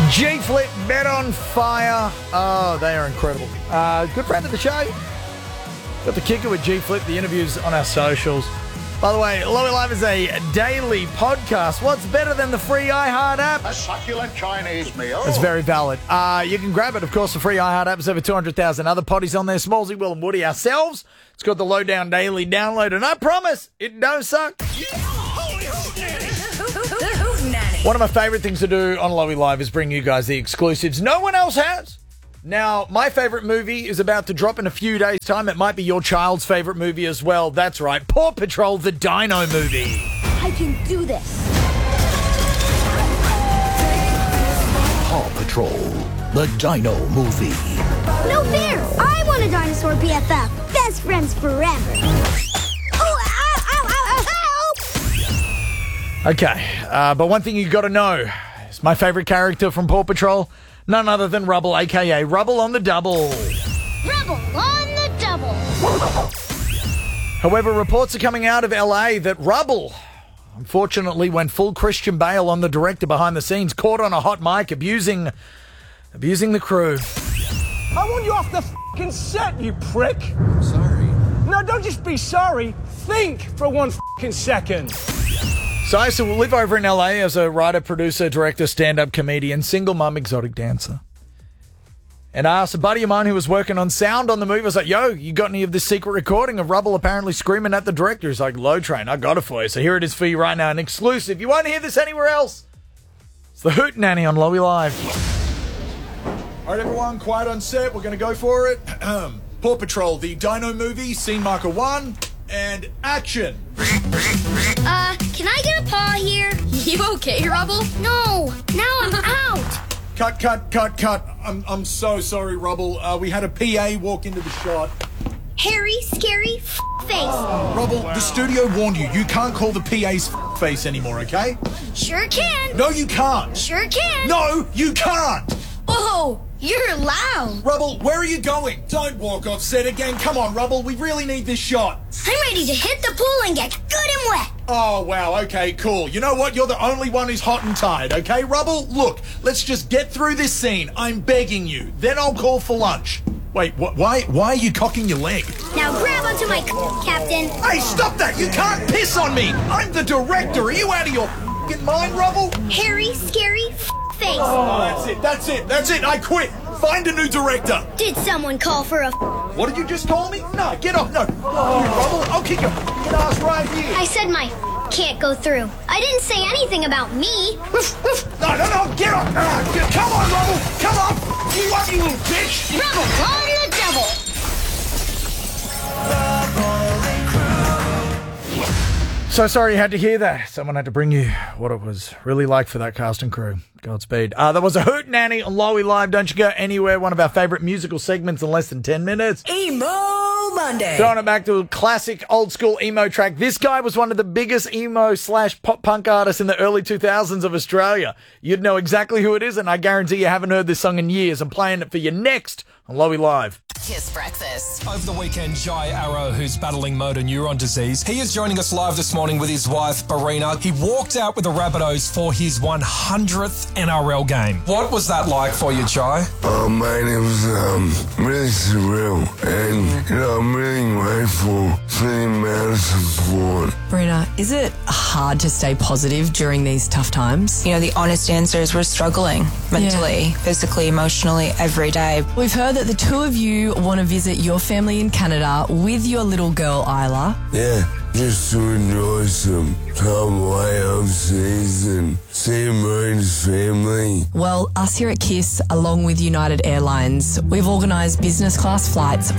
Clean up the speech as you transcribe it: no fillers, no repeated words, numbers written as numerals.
G-Flip, Bet on Fire. Oh, they are incredible. Good friend of the show. Got the kicker with G-Flip, the interviews on our socials. By the way, Lowy Live is a daily podcast. What's better than the free iHeart app? A succulent Chinese meal. It's very valid. You can grab it, of course, the free iHeart app. There's over 200,000 other potties on there. Smallsy, Will and Woody, ourselves. It's got the Lowdown Daily download, and I promise it don't suck. One of my favourite things to do on Lowy Live is bring you guys the exclusives no one else has. Now, my favourite movie is about to drop in a few days' time. It might be your child's favourite movie as well. That's right, Paw Patrol, the Dino movie. I can do this. Paw Patrol, the Dino movie. No fair! I want a dinosaur BFF. Best friends forever. Oh, ow, ow, ow, ow, Okay, but one thing you got to know is my favourite character from Paw Patrol, none other than Rubble, a.k.a. Rubble on the Double. Rubble on the double. However, reports are coming out of LA that Rubble, unfortunately, went full Christian Bale on the director behind the scenes, caught on a hot mic abusing the crew. I want you off the f***ing set, you prick. Sorry. No, don't just be sorry. Think for 1 f***ing second. So I used to live over in LA as a writer, producer, director, stand-up comedian, single mum, exotic dancer. And I asked a buddy of mine who was working on sound on the movie, I was like, yo, you got any of this secret recording of Rubble apparently screaming at the director? He's like, Low Train, I got it for you. So here it is for you right now, an exclusive. You won't hear this anywhere else. It's the Hootenanny on Lowy Live. All right, everyone, quiet on set. We're going to go for it. Paw Patrol, the Dino movie, scene marker 1, and action. Can I get a paw here? You okay, Rubble? No, now I'm out. Cut. I'm so sorry, Rubble. We had a PA walk into the shot. Hairy, scary face. Rubble, the studio warned you. You can't call the PA's face anymore, okay? Sure can. No, you can't. Sure can. No, you can't. Whoa, you're loud. Rubble, where are you going? Don't walk off set again. Come on, Rubble. We really need this shot. I'm ready to hit the pool and get good and wet. Oh, wow. Okay, cool. You know what? You're the only one who's hot and tired, okay, Rubble? Look, let's just get through this scene. I'm begging you. Then I'll call for lunch. Wait, why are you cocking your leg? Now grab onto my Captain. Hey, stop that! You can't piss on me! I'm the director! Are you out of your f***ing mind, Rubble? Hairy, scary face. Oh, that's it! I quit! Find a new director! Did someone call for a What did you just call me? No, get off! No! Rubble, I'll kick your f***ing ass right here! I said my can't go through. I didn't say anything about me. No, get off! Come on, Rubble! Come on! You up, you little bitch! Rubble on the double. So sorry you had to hear that. Someone had to bring you what it was really like for that cast and crew. Godspeed. That was a Hootenanny on Lowy Live. Don't you go anywhere. One of our favourite musical segments in less than 10 minutes. Emo Monday. Throwing it back to a classic old school emo track. This guy was one of the biggest emo / pop punk artists in the early 2000s of Australia. You'd know exactly who it is, and I guarantee you haven't heard this song in years. I'm playing it for you next on Lowy Live. Kiss Breakfast. Over the weekend, Jai Arrow, who's battling motor neuron disease, he is joining us live this morning with his wife, Barina. He walked out with the Rabbitohs for his 100th NRL game. What was that like for you, Jai? Oh, man, it was really surreal. And, I'm really grateful for the amount of support. Brina, is it hard to stay positive during these tough times? You know, the honest answer is we're struggling mentally, physically, emotionally, every day. We've heard that the two of you want to visit your family in Canada with your little girl, Isla. Yeah, just to enjoy some time away overseas and see him and his family. Well, us here at KISS, along with United Airlines, we've organised business class flights